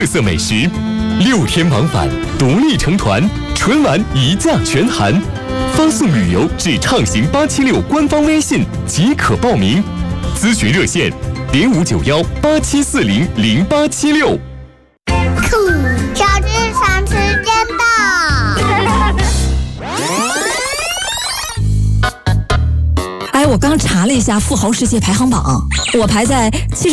特色美食，6天往返，独立成团，春晚一价全含。发送旅游至畅行876官方微信即可报名，咨询热线059187400876。 小智赏时间到。 哎，我刚查了一下富豪世界排行榜，我排在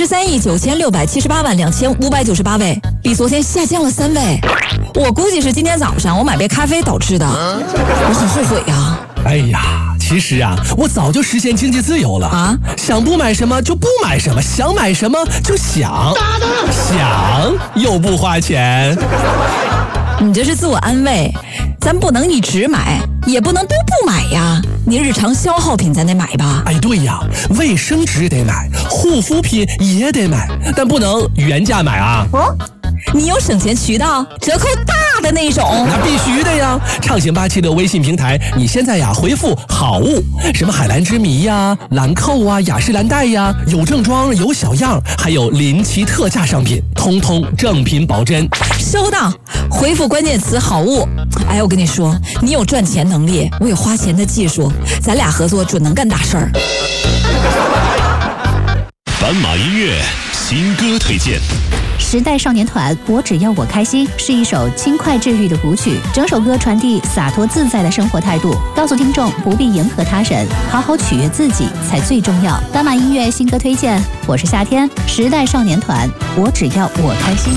73.9678,2598位，比昨天下降了3位。我估计是今天早上我买杯咖啡导致的，我很后悔呀。 哎呀，其实啊，我早就实现经济自由了啊！想不买什么就不买什么，想买什么就想又不花钱。 你这是自我安慰，咱不能一直买，也不能都不买呀。你日常消耗品咱得买吧？ 哎，对呀，卫生纸得买，护肤品也得买，但不能原价买啊。 你有省钱渠道，折扣大的那种？ 那必须的呀！畅行876微信平台，你现在呀回复好物，什么海蓝之谜呀、兰蔻啊、雅诗兰黛呀，有正装有小样，还有临期特价商品，通通正品保真。 收到，回复关键词好物。哎，我跟你说，你有赚钱能力，我有花钱的技术，咱俩合作准能干大事儿。 斑马音乐新歌推荐。 时代少年团《我只要我开心》是一首轻快治愈的舞曲，整首歌传递洒脱自在的生活态度，告诉听众不必迎合他人，好好取悦自己才最重要。斑马音乐新歌推荐，我是夏天，时代少年团《我只要我开心》。